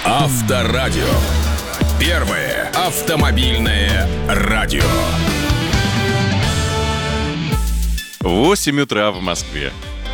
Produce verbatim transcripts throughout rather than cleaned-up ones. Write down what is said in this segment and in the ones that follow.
Авторадио. Первое автомобильное радио. восемь утра в Москве.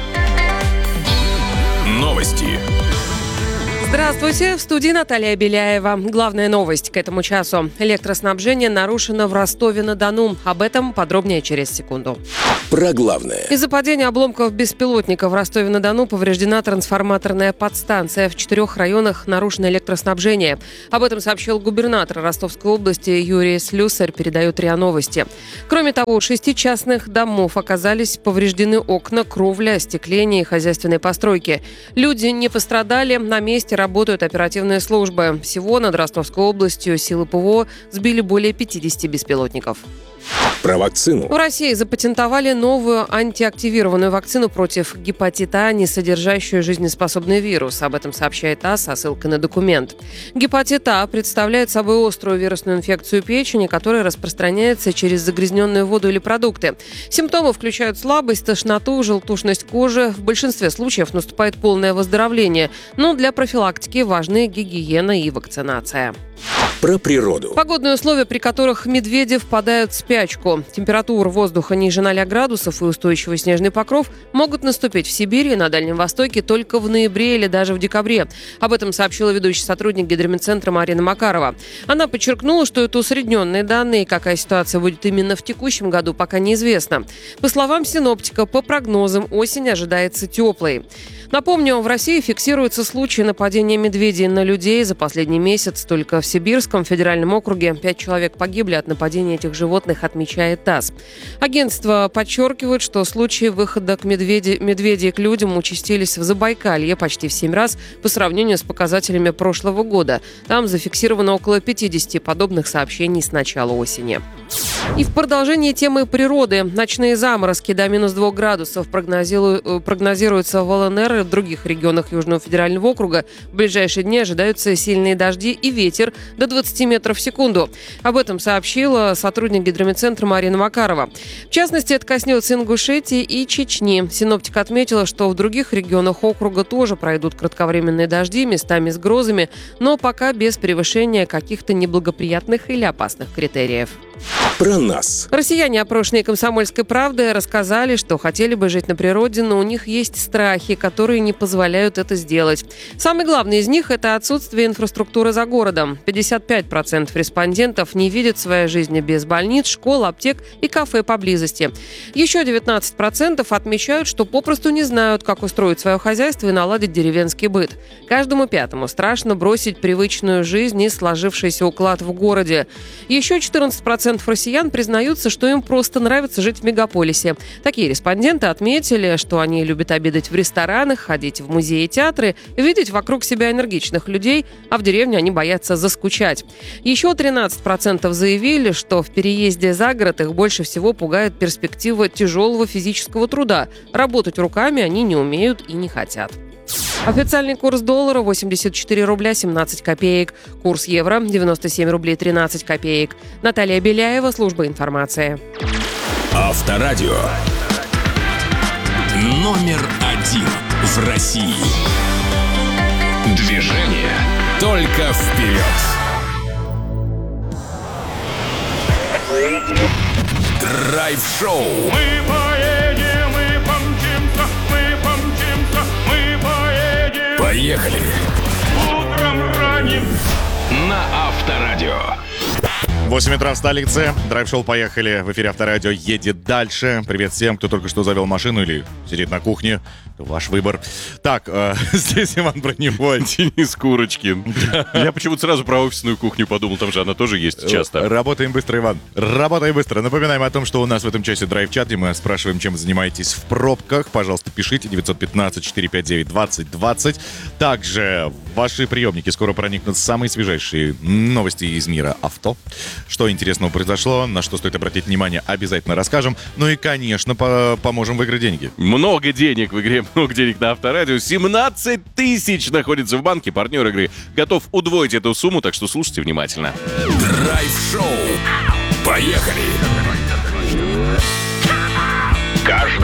Новости. Здравствуйте, в студии Наталья Беляева. Главная новость к этому часу. Электроснабжение нарушено в Ростове-на-Дону. Об этом подробнее через секунду. Про главное. Из-за падения обломков беспилотника в Ростове-на-Дону повреждена трансформаторная подстанция. В четырех районах нарушено электроснабжение. Об этом сообщил губернатор Ростовской области Юрий Слюсарь, передает РИА Новости. Кроме того, у шести частных домов оказались повреждены окна, кровля, остекление и хозяйственные постройки. Люди не пострадали, на месте работают оперативные службы. Всего над Ростовской областью силы ПВО сбили более пятидесяти беспилотников. Про вакцину. В России запатентовали новую антиактивированную вакцину против гепатита А, не содержащую жизнеспособный вирус. Об этом сообщает ТАСС со ссылкой на документ. Гепатит А представляет собой острую вирусную инфекцию печени, которая распространяется через загрязненную воду или продукты. Симптомы включают слабость, тошноту, желтушность кожи. В большинстве случаев наступает полное выздоровление, но для профилактики важны гигиена и вакцинация. Про природу. Погодные условия, при которых медведи впадают в спячку. Температура воздуха ниже ноля градусов и устойчивый снежный покров могут наступить в Сибири и на Дальнем Востоке только в ноябре или даже в декабре. Об этом сообщила ведущий сотрудник Гидрометцентра Марина Макарова. Она подчеркнула, что это усредненные данные, и какая ситуация будет именно в текущем году, пока неизвестно. По словам синоптика, по прогнозам, осень ожидается теплой. Напомню, в России фиксируются случаи нападения медведей на людей. За последний месяц только в Сибирском федеральном округе пять человек погибли от нападения этих животных, отмечает ТАСС. Агентство подчеркивает, что случаи выхода к медведи, медведей к людям участились в Забайкалье почти в семь раз по сравнению с показателями прошлого года. Там зафиксировано около пятидесяти подобных сообщений с начала осени. И в продолжении темы природы. Ночные заморозки до минус двух градусов прогнозируются в ЛНР и в других регионах Южного федерального округа. В ближайшие дни ожидаются сильные дожди и ветер до двадцати метров в секунду. Об этом сообщила сотрудник Гидрометцентра Марина Макарова. В частности, это коснется Ингушетии и Чечни. Синоптик отметила, что в других регионах округа тоже пройдут кратковременные дожди, местами с грозами, но пока без превышения каких-то неблагоприятных или опасных критериев. Про нас. Россияне, опрошенные «Комсомольской правдой», рассказали, что хотели бы жить на природе, но у них есть страхи, которые не позволяют это сделать. Самый главный из них – это отсутствие инфраструктуры за городом. пятьдесят пять процентов респондентов не видят своей жизни без больниц, школ, аптек и кафе поблизости. Еще девятнадцать процентов отмечают, что попросту не знают, как устроить свое хозяйство и наладить деревенский быт. Каждому пятому страшно бросить привычную жизнь и сложившийся уклад в городе. Еще четырнадцать процентов россиян признаются, что им просто нравится жить в мегаполисе. Такие респонденты отметили, что они любят обедать в ресторанах, ходить в музеи и театры, видеть вокруг себя энергичных людей, а в деревне они боятся заскучать. Еще тринадцать процентов заявили, что в переезде за город их больше всего пугает перспектива тяжелого физического труда. Работать руками они не умеют и не хотят. Официальный курс доллара восемьдесят четыре рубля семнадцать копеек. Курс евро девяносто семь рублей тринадцать копеек. Наталья Беляева, служба информации. Авторадио. Номер один в России. Движение только вперед. Драйв-шоу. Мы поедем, мы помчимся, мы помчимся, мы поедем. Поехали. Утром ранним На Авторадио. восемь утра в столице. Драйв-шоу «Поехали». В эфире Авторадио едет дальше. Привет всем, кто только что завел машину или сидит на кухне. Ваш выбор. Так, э, здесь Иван Броневой. Денис Курочкин. Я почему-то сразу про офисную кухню подумал, там же она тоже есть часто. Работаем быстро, Иван. Работаем быстро. Напоминаем о том, что у нас в этом часе драйв-чат, где мы спрашиваем, чем вы занимаетесь в пробках. Пожалуйста, пишите. девять один пять четыре пять девять двадцать двадцать. Также ваши приемники скоро проникнут самые свежайшие новости из мира авто. Что интересного произошло, на что стоит обратить внимание, обязательно расскажем. Ну и, конечно, по- поможем выиграть деньги. Много денег в игре, много денег на Авторадио. семнадцать тысяч находится в банке. Партнер игры готов удвоить эту сумму, так что слушайте внимательно. Драйв-шоу. Поехали. Каждый